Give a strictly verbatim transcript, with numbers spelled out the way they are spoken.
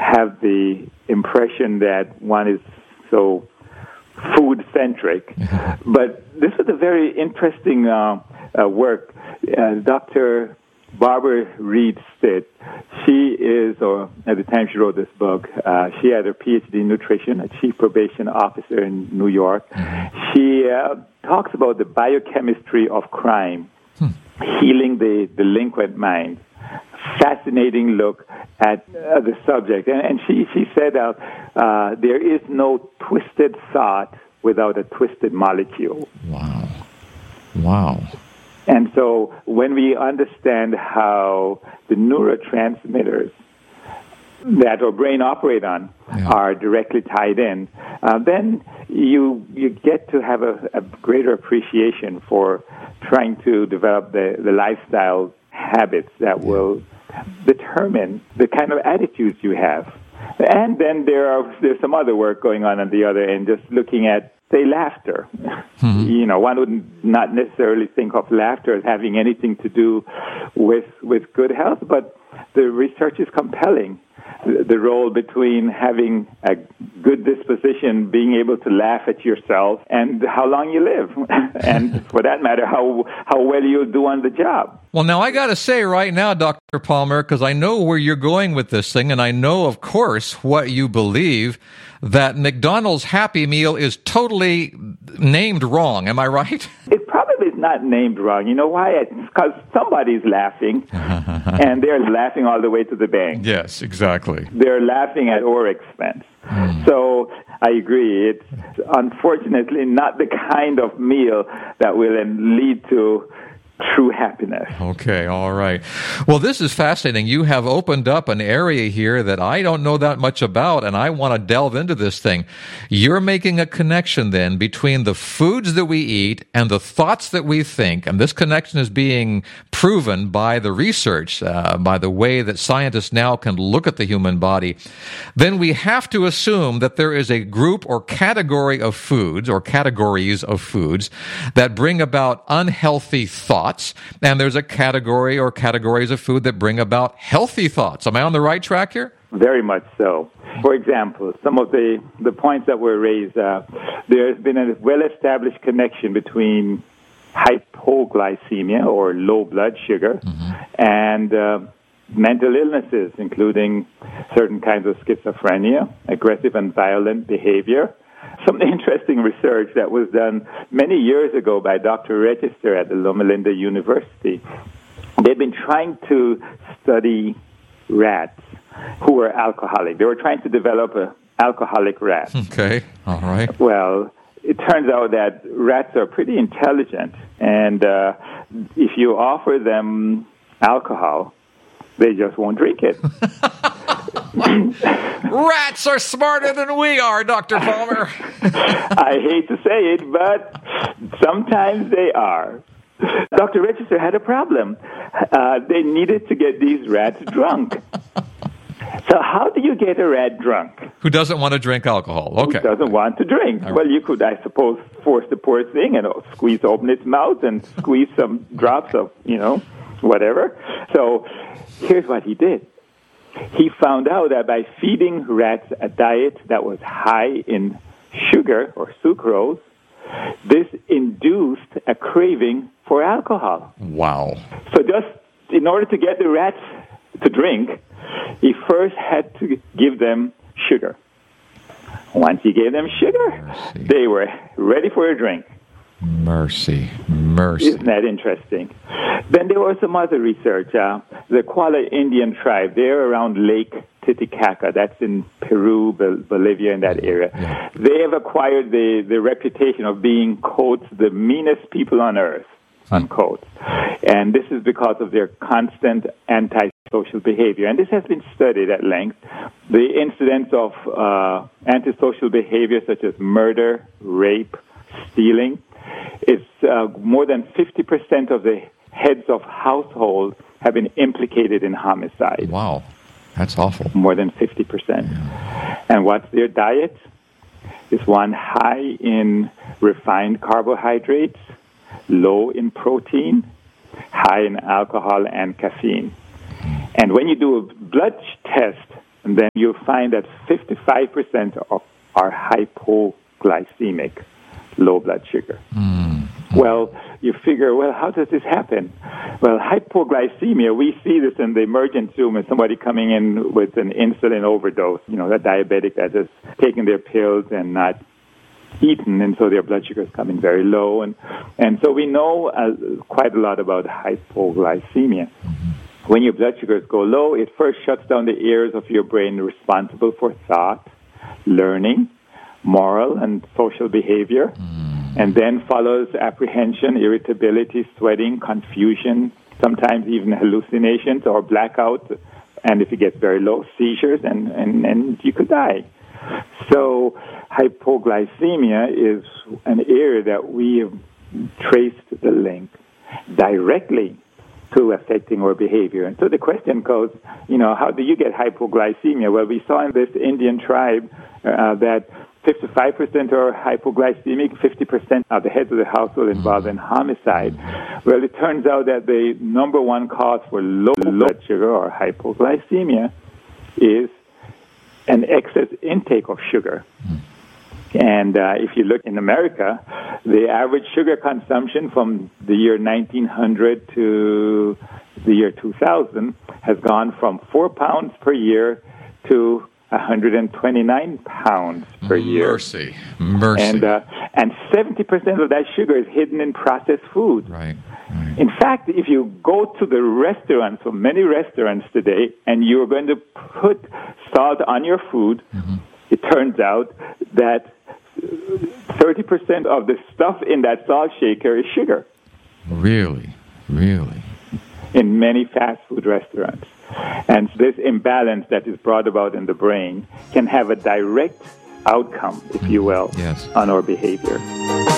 have the impression that one is so food-centric. But this was a very interesting uh, uh, work. Uh, Doctor Barbara Reed Stitt, she is, or at the time she wrote this book, uh, she had her P H D in nutrition, a chief probation officer in New York. Mm-hmm. She uh, talks about the biochemistry of crime, hmm. healing the delinquent mind. Fascinating look at uh, the subject. And, and she, she said uh, uh, there is no twisted thought without a twisted molecule. Wow. Wow. And so when we understand how the neurotransmitters that our brain operate on yeah. are directly tied in, uh, then you you get to have a, a greater appreciation for trying to develop the, the lifestyle habits that will determine the kind of attitudes you have. And then there are there's some other work going on on the other end, just looking at, say, laughter. Mm-hmm. You know, one would not necessarily think of laughter as having anything to do with with good health, but the research is compelling. The, the role between having a good disposition, being able to laugh at yourself, and how long you live, and for that matter, how how well you'll do on the job. Well, now I got to say right now, Doctor Palmer, because I know where you're going with this thing, and I know, of course, what you believe, that McDonald's Happy Meal is totally named wrong. Am I right? It probably is not named wrong. You know why? It's because somebody's laughing, and they're laughing all the way to the bank. Yes, exactly. They're laughing at our expense. Mm. So I agree. It's unfortunately not the kind of meal that will lead to true happiness. Okay, all right. Well, this is fascinating. You have opened up an area here that I don't know that much about, and I want to delve into this thing. You're making a connection then between the foods that we eat and the thoughts that we think, and this connection is being proven by the research, uh, by the way that scientists now can look at the human body. Then we have to assume that there is a group or category of foods or categories of foods that bring about unhealthy thoughts. And there's a category or categories of food that bring about healthy thoughts. Am I on the right track here? Very much so. For example, some of the, the points that were raised, uh, there's been a well-established connection between hypoglycemia or low blood sugar mm-hmm. and uh, mental illnesses, including certain kinds of schizophrenia, aggressive and violent behavior. Some interesting research that was done many years ago by Doctor Register at the Loma Linda University. They've been trying to study rats who were alcoholic. They were trying to develop an alcoholic rat. Okay, all right. Well, it turns out that rats are pretty intelligent, and uh, if you offer them alcohol, they just won't drink it. Rats are smarter than we are, Doctor Palmer. I hate to say it, but sometimes they are. Doctor Register had a problem. Uh, they needed to get these rats drunk. So how do you get a rat drunk? Who doesn't want to drink alcohol? Okay. Who doesn't want to drink? Right. Well, you could, I suppose, force the poor thing and squeeze open its mouth and squeeze some drops of, you know, whatever. So here's what he did. He found out that by feeding rats a diet that was high in sugar or sucrose, this induced a craving for alcohol. Wow. So just in order to get the rats to drink, he first had to give them sugar. Once he gave them sugar, Mercy. They were ready for a drink. Mercy, mercy. Isn't that interesting? Then there was some other research. Uh, the Kuala Indian tribe, they're around Lake Titicaca. That's in Peru, Bol- Bolivia, in that area. Yeah. They have acquired the, the reputation of being, quote, the meanest people on earth, unquote. And this is because of their constant antisocial behavior. And this has been studied at length. The incidence of uh, antisocial behavior such as murder, rape, stealing, it's uh, more than fifty percent of the heads of households have been implicated in homicide. Wow, that's awful. More than fifty percent. Yeah. And what's their diet? It's one high in refined carbohydrates, low in protein, high in alcohol and caffeine. And when you do a blood test and then you'll find that fifty-five percent of are hypoglycemic, low blood sugar. Mm. Well, you figure, well, how does this happen? Well, hypoglycemia, we see this in the emergency room as somebody coming in with an insulin overdose, you know, a diabetic that is taking their pills and not eaten, and so their blood sugar is coming very low. And, and so we know uh, quite a lot about hypoglycemia. Mm-hmm. When your blood sugars go low, it first shuts down the areas of your brain responsible for thought, learning, moral, and social behavior. Mm. And then follows apprehension, irritability, sweating, confusion, sometimes even hallucinations or blackout, and if it gets very low, seizures, and, and, and you could die. So hypoglycemia is an area that we have traced the link directly to affecting our behavior. And so the question goes, you know, how do you get hypoglycemia? Well, we saw in this Indian tribe uh, that fifty-five percent are hypoglycemic, fifty percent are the heads of the household involved in homicide. Well, it turns out that the number one cause for low blood sugar or hypoglycemia is an excess intake of sugar. And uh, if you look in America, the average sugar consumption from the year nineteen hundred to the year two thousand has gone from four pounds per year to one hundred twenty-nine pounds per year. Mercy, mercy. And, uh, and seventy percent of that sugar is hidden in processed food. Right, right. In fact, if you go to the restaurants, so many restaurants today, and you're going to put salt on your food, mm-hmm. it turns out that thirty percent of the stuff in that salt shaker is sugar. Really? Really? In many fast food restaurants. And this imbalance that is brought about in the brain can have a direct outcome, if you will, yes. on our behavior.